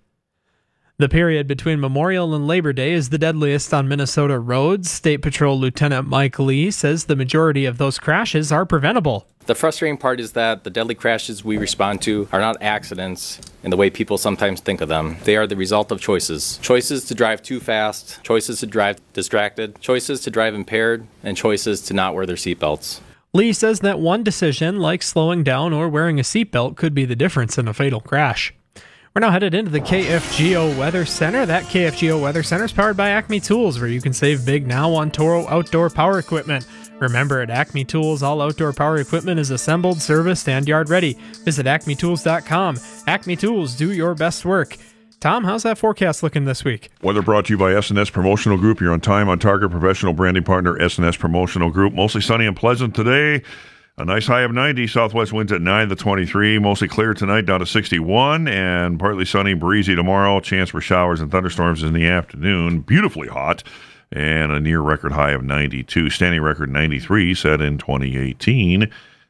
The period between Memorial and Labor Day is the deadliest on Minnesota roads. State Patrol Lieutenant Mike Lee says the majority of those crashes are preventable. The frustrating part is that the deadly crashes we respond to are not accidents in the way people sometimes think of them. They are the result of choices. Choices to drive too fast, choices to drive distracted, choices to drive impaired, and choices to not wear their seatbelts. Lee says that one decision, like slowing down or wearing a seatbelt, could be the difference in a fatal crash. We're now headed into the K F G O Weather Center. That K F G O Weather Center is powered by Acme Tools, where you can save big now on Toro outdoor power equipment. Remember, at Acme Tools, all outdoor power equipment is assembled, serviced, and yard ready. Visit acme tools dot com. Acme Tools, do your best work. Tom, how's that forecast looking this week? Weather brought to you by S and S Promotional Group. You're on time, on target, professional branding partner, S and S Promotional Group. Mostly sunny and pleasant today. A nice high of ninety. Southwest winds at nine to twenty-three. Mostly clear tonight, down to sixty-one. And partly sunny, breezy tomorrow. Chance for showers and thunderstorms in the afternoon. Beautifully hot. And a near record high of ninety-two. Standing record ninety-three set in twenty eighteen.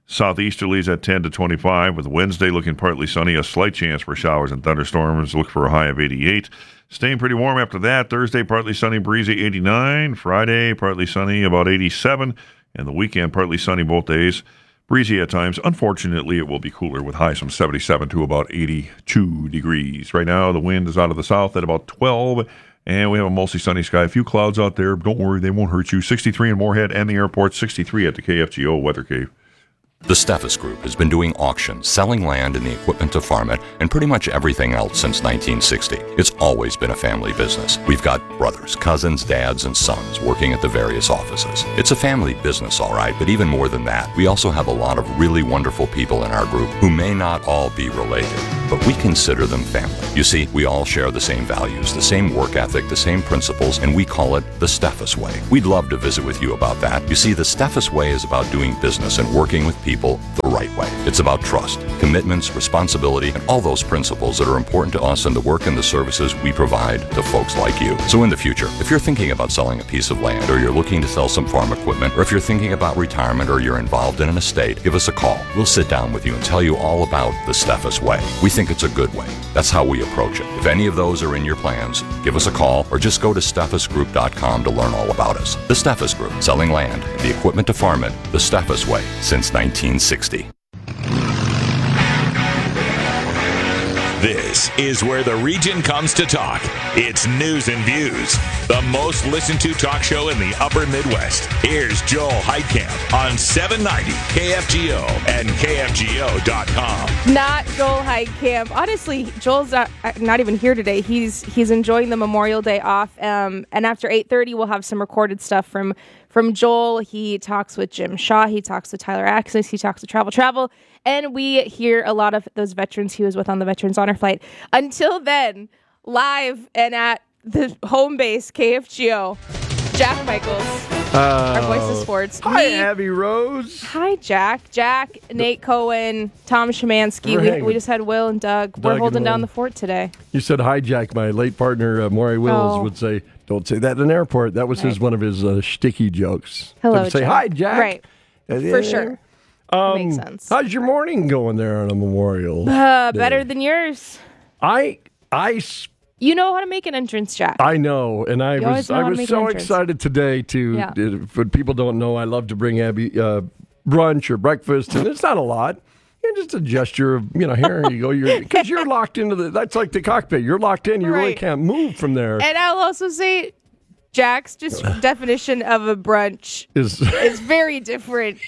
Southeasterlies at ten to twenty-five, with Wednesday looking partly sunny, a slight chance for showers and thunderstorms. Look for a high of eighty-eight. Staying pretty warm after that. Thursday, partly sunny, breezy, eighty-nine. Friday, partly sunny, about eighty-seven. And the weekend, partly sunny both days. Breezy at times. Unfortunately, it will be cooler with highs from seventy-seven to about eighty-two degrees. Right now, the wind is out of the south at about twelve. And we have a mostly sunny sky. A few clouds out there. Don't worry, they won't hurt you. sixty-three in Moorhead and the airport. sixty-three at the K F G O Weather Cave. The Steffes Group has been doing auctions, selling land and the equipment to farm it, and pretty much everything else since nineteen sixty. It's always been a family business. We've got brothers, cousins, dads, and sons working at the various offices. It's a family business, all right, but even more than that, we also have a lot of really wonderful people in our group who may not all be related, but we consider them family. You see, we all share the same values, the same work ethic, the same principles, and we call it the Steffes Way. We'd love to visit with you about that. You see, the Steffes Way is about doing business and working with people people the right way. It's about trust, commitments, responsibility, and all those principles that are important to us in the work and the services we provide to folks like you. So in the future, if you're thinking about selling a piece of land, or you're looking to sell some farm equipment, or if you're thinking about retirement, or you're involved in an estate, give us a call. We'll sit down with you and tell you all about the Steffes Way. We think it's a good way. That's how we approach it. If any of those are in your plans, give us a call, or just go to steffes group dot com to learn all about us. The Steffes Group, selling land and the equipment to farm it the Steffes way since nineteen sixty. This is where the region comes to talk. It's News and Views, the most listened to talk show in the upper Midwest. Here's Joel Heitkamp on seven ninety K F G O and K F G O dot com. Not Joel Heitkamp. Honestly, Joel's not, not even here today. He's he's enjoying the Memorial Day off. Um, and after eight thirty, we'll have some recorded stuff from From Joel. He talks with Jim Shaw. He talks with Tyler Axis. He talks with Travel Travel. And we hear a lot of those veterans he was with on the Veterans Honor Flight. Until then, live and at the home base, K F G O, Jack Michaels, uh, our voice of sports. Hi, me, Abby Rose. Hi, Jack. Jack, Nate Cohen, Tom Szymanski. We, we just had Will and Doug. Doug We're holding and down Will. the fort today. You said hi, Jack. My late partner, uh, Maury Wills, Oh. would say, don't say that in an airport. That was his Right. one of his uh, shticky jokes. Hello, Say, Jack. hi, Jack. Right. Uh, For yeah. sure. Um, Makes sense. How's your morning going there on a Memorial Uh, Day? better than yours. I, I, s- You know how to make an entrance, Jack. I know, and I You always was know I how to was make so an entrance. excited today to. Yeah. uh, For people don't know, I love to bring Abby uh, brunch or breakfast, and it's not a lot. It's just a gesture of, you know, here you go. You're because you're locked into the. That's like the cockpit. You're locked in. You really Right. can't move from there. And I'll also say, Jack's just definition of a brunch Is- is very different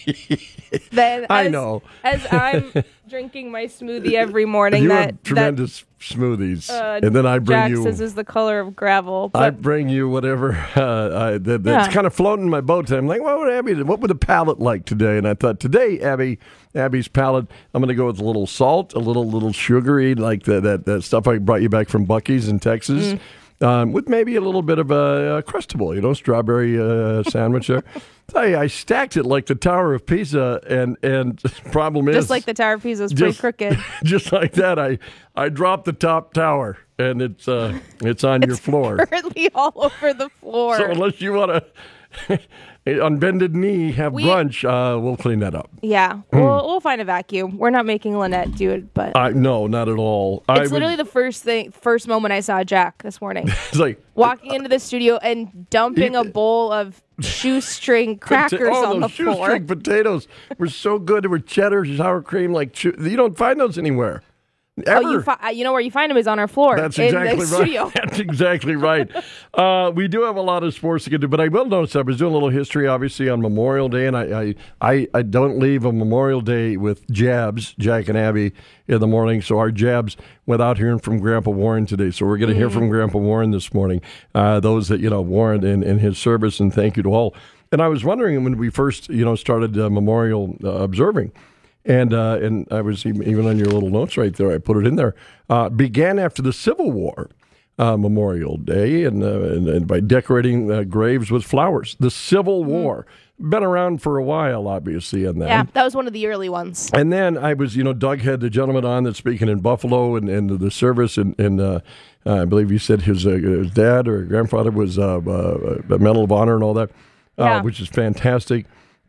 than I as, know. as I'm drinking my smoothie every morning. you that have tremendous smoothies, that, uh, and then I bring Jack you. says is the color of gravel. I But bring you whatever uh, I, that, that's Yeah. kind of floating in my boat. I'm like, what would Abby? What would the palate like today? And I thought today, Abby, Abby's palate, I'm going to go with a little salt, a little little sugary, like the, that that stuff I brought you back from Buc-ee's in Texas, um, with maybe a little bit of a, a crustable, you know, strawberry uh, sandwich there. I, I stacked it like the Tower of Pisa, and and the problem is just like the Tower of Pisa is pretty just- crooked. just like that, I I dropped the top tower, and it's uh it's on your floor. Currently all over the floor. So unless you want to, on bended knee, have We- brunch, uh, we'll clean that up. yeah, we'll we'll find a vacuum. We're not making Lynette do it, but I no, not at all. I it's would- literally the first thing, first moment I saw Jack this morning. it's like Walking into the studio and dumping a bowl of shoestring crackers oh, on the those floor. shoestring potatoes were so good. They were cheddar, sour cream, like chew- you don't find those anywhere. Ever. Oh, you, fi- you know where you find them is on our floor That's in exactly the right. studio. That's exactly right. Uh, we do have a lot of sports to get to, but I will notice I was doing a little history, obviously, on Memorial Day, and I, I, I, I don't leave a Memorial Day with jabs, Jack and Abby, in the morning. So our jabs without hearing from Grandpa Warren today. So we're going to hear Mm-hmm. from Grandpa Warren this morning. Uh, those that, you know, Warren in, in his service, and thank you to all. And I was wondering when we first, you know, started uh, Memorial uh, observing. And uh, and I was even, even on your little notes right there. I put it in there. Uh, began after the Civil War, uh, Memorial Day, and, uh, and, and by decorating uh, graves with flowers. The Civil War been around for a while, obviously, in that. Yeah, that was one of the early ones. And then I was, you know, Doug had the gentleman on that's speaking in Buffalo and, and the service, and, and uh, I believe he said his, uh, his dad or grandfather was uh, uh, a Medal of Honor and all that, uh, Yeah. which is fantastic.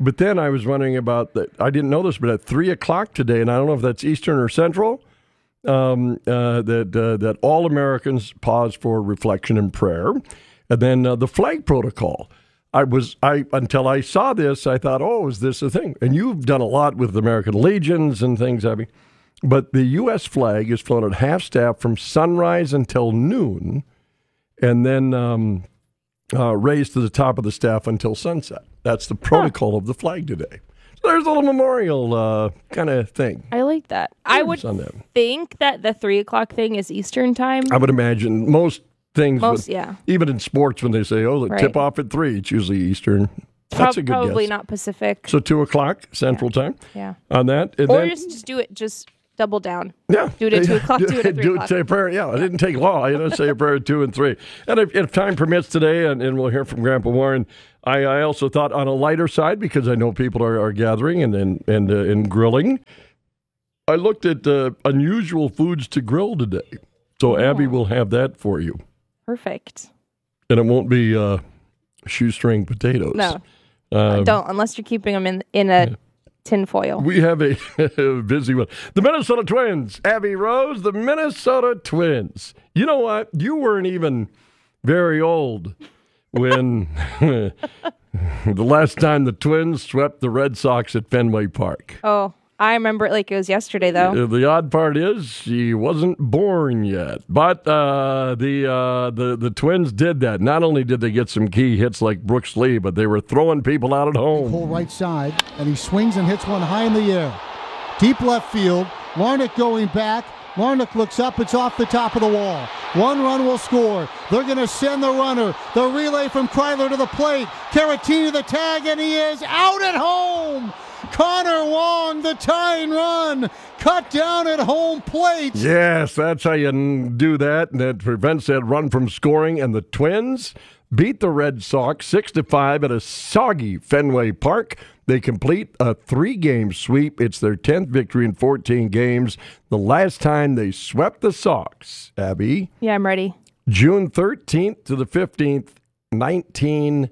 But then I was wondering about that. I didn't know this, but at three o'clock today, and I don't know if that's Eastern or Central, um, uh, that uh, that all Americans pause for reflection and prayer, and then uh, the flag protocol. I was I until I saw this, I thought, oh, is this a thing? And you've done a lot with American Legions and things, Abby. But the U S flag is flown at half staff from sunrise until noon, and then um, uh, raised to the top of the staff until sunset. That's the protocol huh. of the flag today. So there's a little memorial uh, kind of thing. I like that. I would think that the three o'clock thing is Eastern time. I would imagine most things, most, with, yeah. even in sports, when they say, oh, the right. tip off at three, it's usually Eastern. That's Pro- a good Probably guess. not Pacific. So two o'clock Central yeah. time yeah. on that. And or then, just, just do it, just double down. Yeah. Do it at two o'clock, do, do it at three do o'clock. Say a prayer. Yeah, yeah, it didn't take long. I didn't say a prayer at two and three. And if, if time permits today, and, and we'll hear from Grandpa Warren, I, I also thought on a lighter side, because I know people are, are gathering and and and, uh, and grilling, I looked at uh, unusual foods to grill today. So oh. Abby will have that for you. Perfect. And it won't be uh, shoestring potatoes. No. Um, Don't, unless you're keeping them in, in a... tin foil. We have a busy one. The Minnesota Twins. Abby Rose, the Minnesota Twins. You know what? You weren't even very old when the last time the Twins swept the Red Sox at Fenway Park. Oh, I remember it like it was yesterday, though. The odd part is she wasn't born yet. But uh, the, uh, the the Twins did that. Not only did they get some key hits like Brooks Lee, but they were throwing people out at home. Pull right side, and he swings and hits one high in the air. Deep left field. Larnach going back. Larnach looks up. It's off the top of the wall. One run will score. They're going to send the runner. The relay from Kryler to the plate. Caratini the tag, and he is out at home. Connor Wong, the tying run, cut down at home plate. Yes, that's how you do that. And that prevents that run from scoring. And the Twins beat the Red Sox six to five at a soggy Fenway Park. They complete a three-game sweep. It's their tenth victory in fourteen games. The last time they swept the Sox, Abby. Yeah, I'm ready. June thirteenth to the fifteenth, nineteen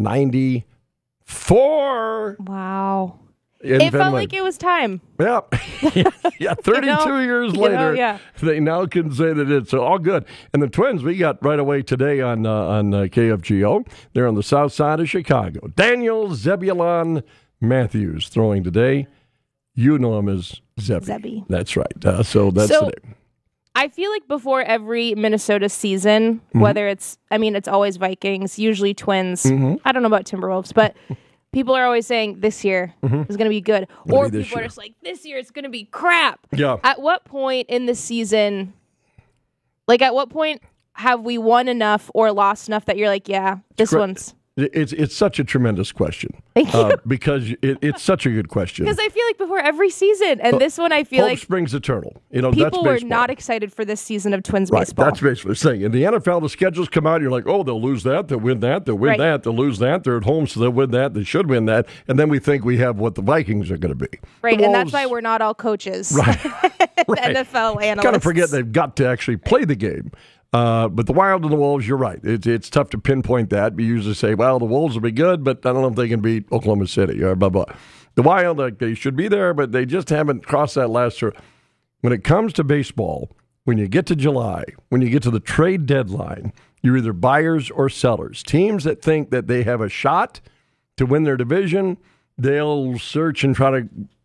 ninety-four. Wow. In it Fenway. Felt like it was time. Yeah, yeah. thirty-two you know, years you later, know, yeah. they now can say that it's so all good. And the Twins, we got right away today on uh, on uh, K F G O. They're on the south side of Chicago. Daniel Zebulon Matthews throwing today. You know him as Zebby. Zebby. That's right. Uh, so that's so, today. I feel like before every Minnesota season, mm-hmm. whether it's, I mean, it's always Vikings, usually Twins. Mm-hmm. I don't know about Timberwolves, but. People are always saying this year mm-hmm. is going to be good. It'll or be people year. are just like, this year it's going to be crap. Yeah. At what point in the season, like at what point have we won enough or lost enough that you're like, yeah, this Correct. one's. It's it's such a tremendous question. Thank you. Uh, because it, it's such a good question. Because I feel like before every season, and uh, this one I feel hope like springs eternal. You know, people that's were baseball. not excited for this season of Twins right, baseball. That's basically the thing. In the N F L, the schedules come out, you're like, oh, they'll lose that, they'll win that, they'll win right. that, they'll lose that, they're at home, so they'll win that, they should win that, and then we think we have what the Vikings are going to be. Right, the and Wolves, that's why we're not all coaches. Right. the right. N F L analysts. Kind of forget they've got to actually play the game. Uh, but the Wild and the Wolves, you're right. It's it's tough to pinpoint that. We usually say, well, the Wolves will be good, but I don't know if they can beat Oklahoma City or blah, blah. The Wild, like, they should be there, but they just haven't crossed that last through. When it comes to baseball, when you get to July, when you get to the trade deadline, you're either buyers or sellers. Teams that think that they have a shot to win their division, they'll search and try to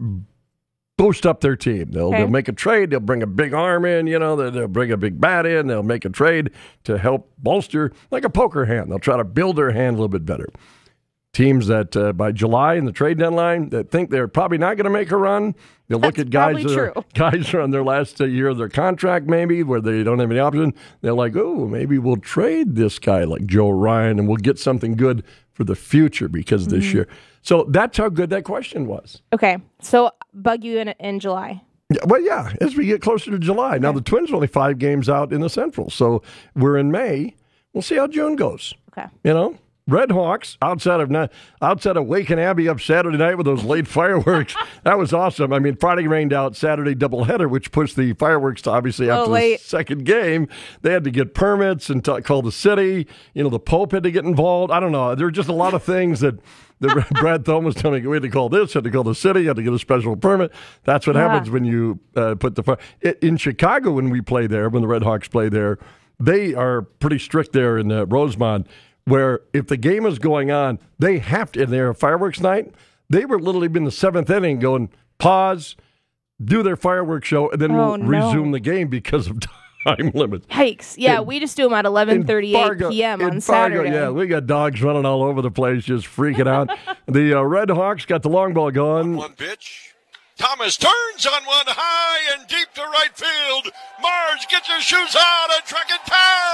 boost up their team. They'll, okay. they'll make a trade. They'll bring a big arm in, you know, they'll, they'll bring a big bat in. They'll make a trade to help bolster, like a poker hand. They'll try to build their hand a little bit better. Teams that uh, by July in the trade deadline that think they're probably not going to make a run, they'll That's look at guys that true. are, guys are on their last uh, year of their contract maybe where they don't have any option. They're like, oh, maybe we'll trade this guy like Joe Ryan and we'll get something good for the future because of this mm-hmm. year. So that's how good that question was. Okay, so bug you in in July. Yeah, well, yeah, as we get closer to July. Okay. Now, the Twins are only five games out in the Central, so we're in May. We'll see how June goes. Okay. You know? Red Hawks outside of not, outside of waking Abby up Saturday night with those late fireworks. That was awesome. I mean, Friday rained out, Saturday doubleheader, which pushed the fireworks to obviously after Oh, the late. second game. They had to get permits and t- call the city. You know, the Pope had to get involved. I don't know. There were just a lot of things that. The Brad Thome was telling me we had to call this, had to call the city, had to get a special permit. That's what Yeah. happens when you uh, put the fire. In Chicago, when we play there, when the Red Hawks play there, they are pretty strict there in uh, Rosemont, where if the game is going on, they have to, in their fireworks night, they were literally in the seventh inning going, pause, do their fireworks show, and then Oh, we'll no. resume the game because of time limits. Yikes. Yeah, In- we just do them at eleven thirty-eight p.m. in on Fargo, Saturday. yeah, we got dogs running all over the place, just freaking out. the uh, Red Hawks got the long ball going. One pitch. Thomas turns on one high and deep to right field. Mars gets his shoes on and track it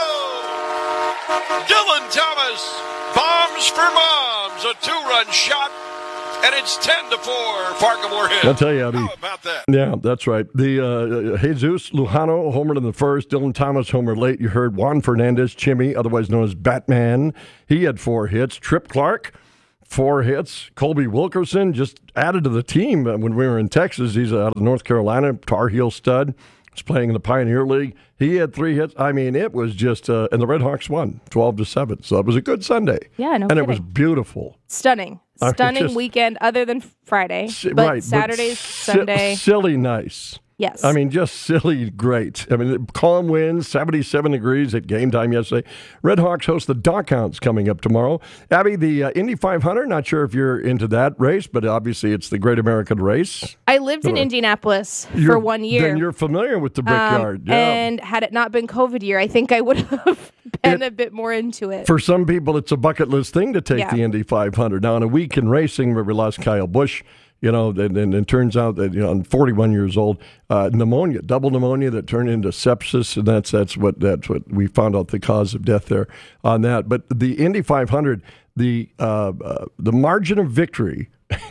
down. Dylan Thomas bombs for moms. A two-run shot, and it's ten to four. Fargo Moorhead. I'll tell you, Abby. How about that? Yeah, that's right. The uh, Jesus Lujano homered in the first. Dylan Thomas homered late. You heard Juan Fernandez, Chimmy, otherwise known as Batman. He had four hits. Trip Clark, four hits. Colby Wilkerson just added to the team when we were in Texas. He's out of North Carolina, Tar Heel stud. He's playing in the Pioneer League. He had three hits. I mean, it was just, uh, and the Red Hawks won twelve to seven. So it was a good Sunday. Yeah, no And it was kidding. beautiful. Stunning. I mean, Stunning just- weekend other than Friday. Si- But right, Saturdays, si- Sunday. silly nice. Yes. I mean, just silly great. I mean, calm winds, seventy-seven degrees at game time yesterday. Red Hawks host the Dockhounds coming up tomorrow. Abby, the uh, Indy five hundred, not sure if you're into that race, but obviously it's the Great American Race. I lived in Uh, Indianapolis You're- for one year. Then you're familiar with the Brickyard. Um, yeah. And had it not been COVID year, I think I would have been a bit more into it. For some people, it's a bucket list thing to take Yeah. the Indy five hundred. Now, in a week in racing where we lost Kyle Busch, you know, and, and it turns out that, you know, I'm forty-one years old, uh, pneumonia, double pneumonia that turned into sepsis, and that's that's what that's what we found out the cause of death there on that. But the Indy five hundred, the uh, uh, the margin of victory,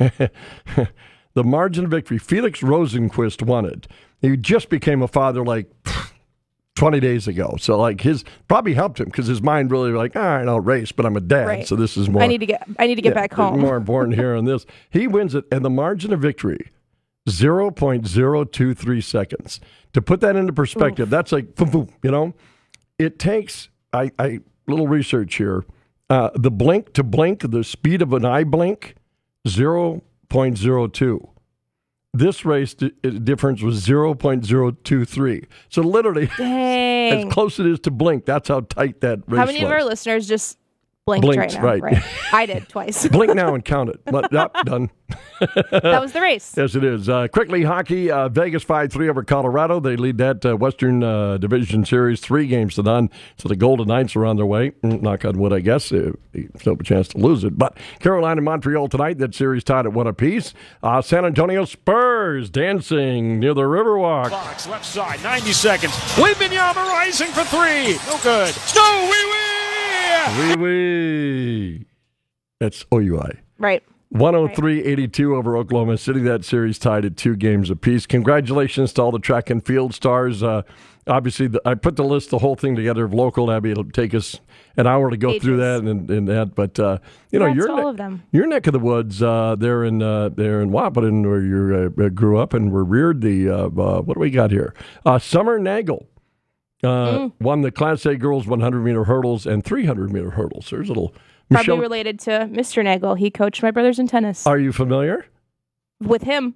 the margin of victory, Felix Rosenquist won it. He just became a father like twenty days ago. So, like, his probably helped him because his mind really like, all right, I'll race, but I'm a dad, Right. so this is more. I need to get I need to get yeah, back home. More important here on this. He wins it, and the margin of victory, zero point zero two three seconds. To put that into perspective, that's like, boom, boom, you know? It takes, I, I little research here, uh, the blink to blink, the speed of an eye blink, zero point zero two. This race di- difference was zero point zero two three. So literally, Dang. as close it is to blink, that's how tight that race was. How many of our listeners just blinked Blinked, right now? right. I did twice. Blink now and count it. But, yep, done. That was the race. Yes, it is. Uh, quickly, hockey, uh, Vegas five three over Colorado. They lead that uh, Western uh, Division Series three games to none. So the Golden Knights are on their way. Mm, knock on wood, I guess. Uh, still have a chance to lose it. But Carolina and Montreal tonight, that series tied at one apiece. Uh, San Antonio Spurs dancing near the Riverwalk. Box, left side, ninety seconds. Wembanyama rising for three. No good. No, we win! Wee wee. That's O U I. Right. one oh three eighty-two over Oklahoma City. That series tied at two games apiece. Congratulations to all the track and field stars. Uh, obviously, the, I put the list, the whole thing together of local. Abby, it'll take us an hour to go Ages. through that and, and that. But uh, you know, Congrats your to all ne- of them. your neck of the woods uh, there in uh, there in Wahpeton, where you uh, grew up and were reared. The uh, uh, what do we got here? Uh, Summer Nagel. Uh, Mm. Won the Class A girls one hundred meter hurdles and three hundred meter hurdles. There's a little Probably Michelle. related to Mister Nagel. He coached my brothers in tennis. Are you familiar? With him.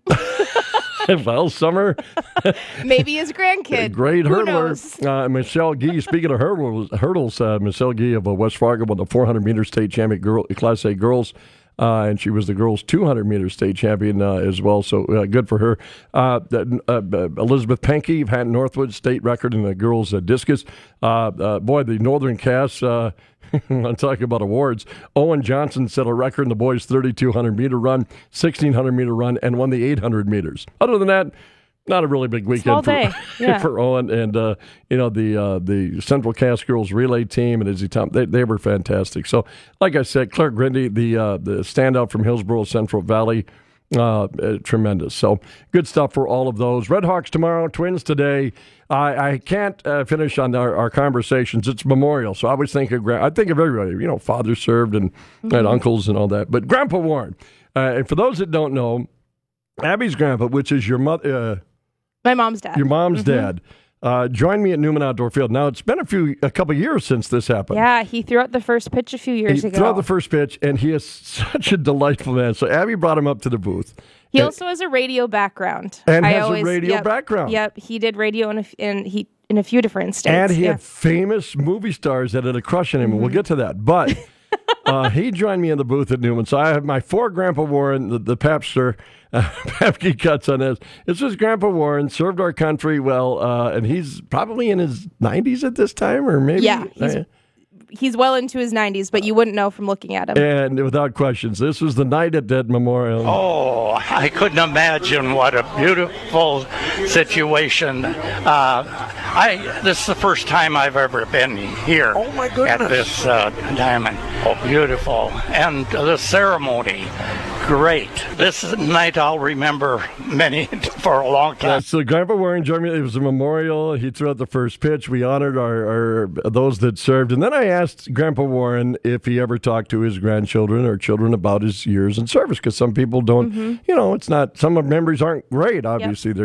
Well, Summer. Maybe his grandkid. Great Who hurdler. knows? Uh, Michelle Gee, speaking of hurdles, hurdles uh, Michelle Gee of uh, West Fargo won the four hundred meter state champion girl, Class A girls, uh, and she was the girls two hundred meter state champion uh, as well, so uh, good for her. Uh, uh, uh, Elizabeth Pankey of Hatton Northwood, state record in the girls' uh, discus. Uh, uh, boy, the Northern Cass, uh, I'm talking about awards. Owen Johnson set a record in the boys' thirty-two hundred meter run, sixteen hundred meter run, and won the eight hundred meters. Other than that, not a really big Small weekend for, day. Yeah. for Owen. And, uh, you know, the uh, the Central Cass girls relay team and Izzy Tom, they, they were fantastic. So, like I said, Clark Grindy, the uh, the standout from Hillsborough Central Valley, Uh, uh, tremendous. So good stuff for all of those. Redhawks tomorrow, Twins today. I, I can't uh, finish on our, our conversations. It's Memorial, so I always think of gra- I think of everybody. You know, father served and, mm-hmm. and uncles and all that. But Grandpa Warren. Uh, and for those that don't know, Abby's grandpa, which is your mother, uh, my mom's dad, your mom's mm-hmm. dad. Uh, joined me at Newman Outdoor Field. Now, it's been a few, a couple years since this happened. Yeah, he threw out the first pitch a few years he ago. threw out the first pitch, and he is such a delightful man. So Abby brought him up to the booth. He and, also has a radio background. And I has always, a radio yep, background. Yep, he did radio in a, in, he, in a few different states. And he yeah. had famous movie stars that had a crush on him, mm-hmm. and we'll get to that. But uh, he joined me in the booth at Newman. So I have my four Grandpa Warren, the, the Papster, uh, Papke cuts on this. This was Grandpa Warren, served our country well, uh, and he's probably in his nineties at this time, or maybe. Yeah, he's, uh, he's well into his nineties, but you wouldn't know from looking at him. And without questions, this was the night at Dead Memorial. Oh, I couldn't imagine what a beautiful situation. Uh, I this is the first time I've ever been here. Oh my goodness. At this uh, diamond. Oh, beautiful. And the ceremony. Great. This is a night I'll remember many for a long time. Yeah, so Grandpa Warren joined me. It was a memorial. He threw out the first pitch. We honored our, our those that served. And then I asked Grandpa Warren if he ever talked to his grandchildren or children about his years in service, because some people don't, mm-hmm. you know, it's not, some of memories aren't great, obviously. Yep.